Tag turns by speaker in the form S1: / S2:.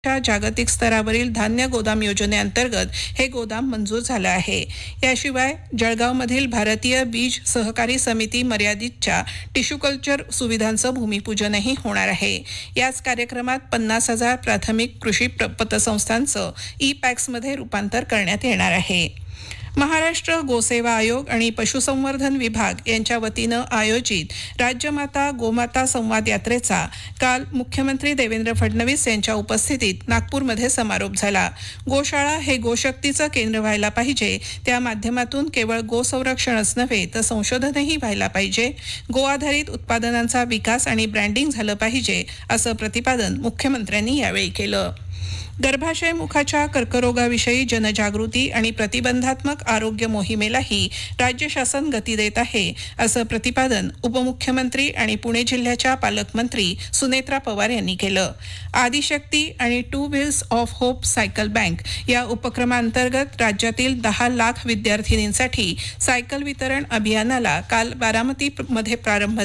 S1: जागतिक स्तरावरील धान्य गोदाम योजनेअंतर्गत हे गोदाम मंजूर झालं आहे. याशिवाय जळगावमधील भारतीय बीज सहकारी समिती मर्यादितच्या टिश्यू कल्चर सुविधांचं भूमिपूजनही होणार आहे. याच कार्यक्रमात 50,000 प्राथमिक कृषी पतसंस्थांचं ई-पॅक्समध्ये रूपांतर करण्यात येणार आहे. महाराष्ट्र गोसेवा आयोग आणि पशुसंवर्धन विभाग यांच्या वतीनं आयोजित राज्यमाता गोमाता संवाद यात्रेचा काल मुख्यमंत्री देवेंद्र फडणवीस यांच्या उपस्थितीत नागपूरमध्ये समारोप झाला. गोशाळा हे गोशक्तीचं केंद्र व्हायला पाहिजे, त्या माध्यमातून केवळ गोसंरक्षणच नव्हे तर संशोधनही व्हायला पाहिजे. गो आधारित उत्पादनांचा विकास आणि ब्रँडिंग झालं पाहिजे असं प्रतिपादन मुख्यमंत्र्यांनी यावेळी केलं. गर्भाशय मुखाच्या कर्करोगाविषयी जनजागृती आणि प्रतिबंधात्मक आरोग्य मोहिमेलाही राज्य शासन गती देत आहे असं प्रतिपादन उपमुख्यमंत्री आणि पुणे जिल्ह्याच्या पालकमंत्री सुनेत्रा पवार यांनी केलं. आदिशक्ती आणि 2 wheels of hope cycle bank या उपक्रमांतर्गत राज्यातील 10 लाख विद्यार्थिनींसाठी सायकल वितरण अभियानाला काल बारामतीमध्ये प्रारंभ